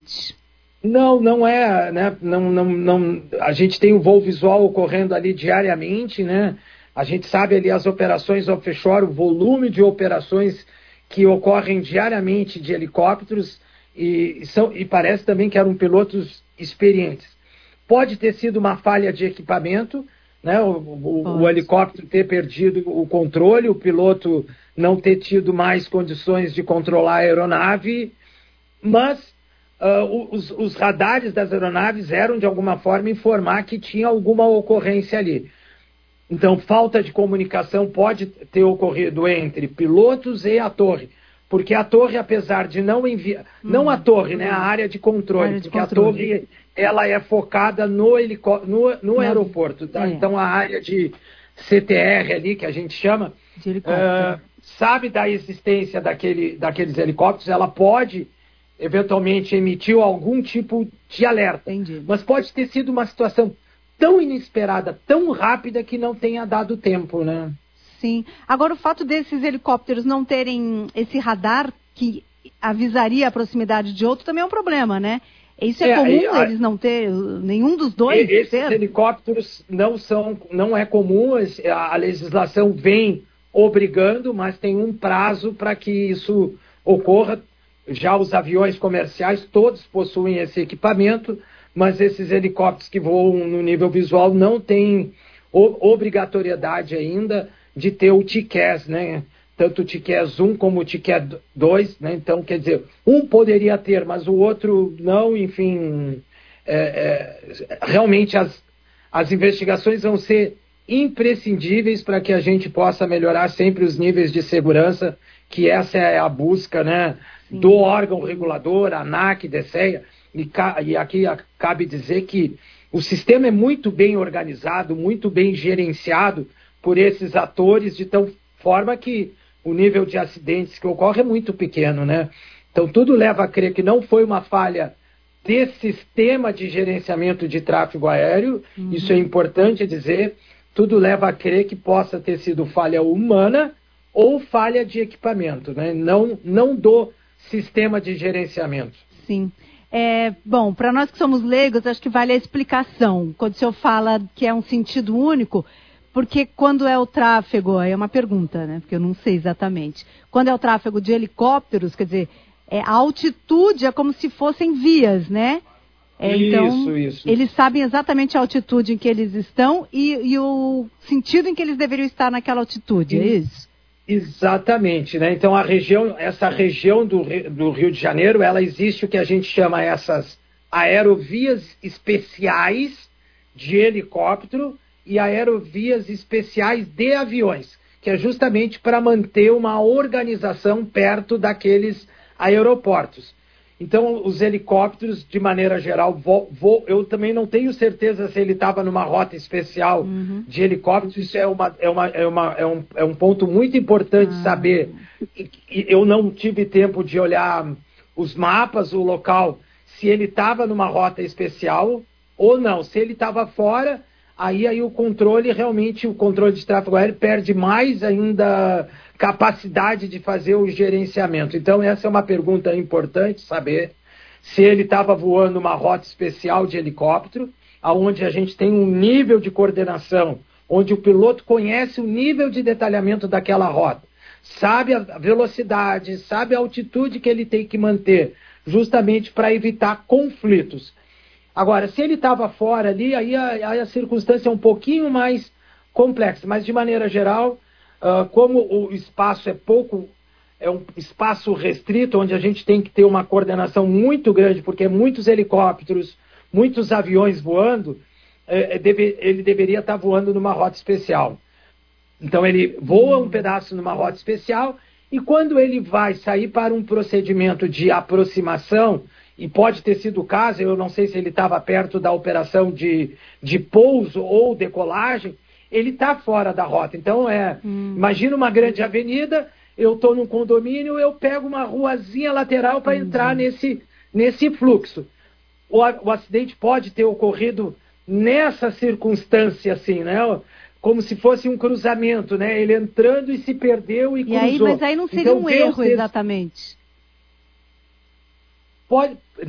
limite? Não, não é, né? Não, a gente tem o voo visual ocorrendo ali diariamente, né? A gente sabe ali as operações offshore, o volume de operações que ocorrem diariamente de helicópteros e parece também que eram pilotos experientes. Pode ter sido uma falha de equipamento, né? O helicóptero ter perdido o controle, o piloto não ter tido mais condições de controlar a aeronave, mas os radares das aeronaves eram, de alguma forma, informar que tinha alguma ocorrência ali. Então, falta de comunicação pode ter ocorrido entre pilotos e a torre, porque a torre, apesar de não enviar... Não a torre, né? A área de controle, porque a torre ela é focada no aeroporto, tá? Então, a área de CTR ali, que a gente chama, sabe da existência daqueles helicópteros, ela pode eventualmente emitiu algum tipo de alerta. Entendi. Mas pode ter sido uma situação tão inesperada, tão rápida, que não tenha dado tempo, né? Sim. Agora, o fato desses helicópteros não terem esse radar que avisaria a proximidade de outro também é um problema, né? Isso é comum, eles não ter nenhum dos dois? Esses helicópteros não é comum, a legislação vem obrigando, mas tem um prazo para que isso ocorra. Já os aviões comerciais, todos possuem esse equipamento, mas esses helicópteros que voam no nível visual não têm obrigatoriedade ainda de ter o TCAS, né? Tanto o TCAS 1 como o TCAS 2, né? Então, quer dizer, um poderia ter, mas o outro não, enfim. Realmente as investigações vão ser imprescindíveis para que a gente possa melhorar sempre os níveis de segurança, que essa é a busca, né? Do órgão regulador, a ANAC, DSEA, e aqui cabe dizer que o sistema é muito bem organizado, muito bem gerenciado por esses atores, de tal forma que o nível de acidentes que ocorre é muito pequeno, né? Então, tudo leva a crer que não foi uma falha desse sistema de gerenciamento de tráfego aéreo, isso é importante dizer, tudo leva a crer que possa ter sido falha humana ou falha de equipamento, né? Não do sistema de gerenciamento. Sim. Bom, para nós que somos leigos, acho que vale a explicação. Quando o senhor fala que é um sentido único, porque quando é o tráfego, é uma pergunta, né? Porque eu não sei exatamente. Quando é o tráfego de helicópteros, quer dizer, a altitude é como se fossem vias, né? Então, eles sabem exatamente a altitude em que eles estão e o sentido em que eles deveriam estar naquela altitude, é isso? Exatamente, né? Então essa região do Rio de Janeiro, ela existe o que a gente chama essas aerovias especiais de helicóptero e aerovias especiais de aviões, que é justamente para manter uma organização perto daqueles aeroportos. Então, os helicópteros, de maneira geral, eu também não tenho certeza se ele estava numa rota especial de helicópteros. Isso é um ponto muito importante saber. Eu não tive tempo de olhar os mapas, o local, se ele estava numa rota especial ou não. Se ele estava fora, aí o controle, realmente, o controle de tráfego aéreo perde mais ainda capacidade de fazer o gerenciamento. Então, essa é uma pergunta importante, saber se ele estava voando uma rota especial de helicóptero, onde a gente tem um nível de coordenação, onde o piloto conhece o nível de detalhamento daquela rota, sabe a velocidade, sabe a altitude que ele tem que manter, justamente para evitar conflitos. Agora, se ele estava fora ali, aí a circunstância é um pouquinho mais complexa, mas de maneira geral, como o espaço é um espaço restrito, onde a gente tem que ter uma coordenação muito grande, porque muitos helicópteros, muitos aviões voando, ele deveria estar voando numa rota especial. Então ele voa um pedaço numa rota especial, e quando ele vai sair para um procedimento de aproximação, e pode ter sido o caso, eu não sei se ele estava perto da operação de pouso ou decolagem, ele está fora da rota. Então, imagina uma grande avenida, eu estou num condomínio, eu pego uma ruazinha lateral para entrar nesse fluxo. O acidente pode ter ocorrido nessa circunstância, assim, né? Como se fosse um cruzamento, né? Ele entrando e se perdeu e cruzou. Mas aí não seria um erro, exatamente? Pode...